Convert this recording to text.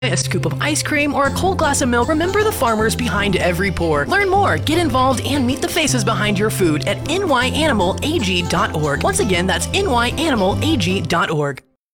A scoop of ice cream or a cold glass of milk, remember the farmers behind every pour. Learn more, get involved, and meet the faces behind your food at nyanimalag.org. Once again, that's nyanimalag.org.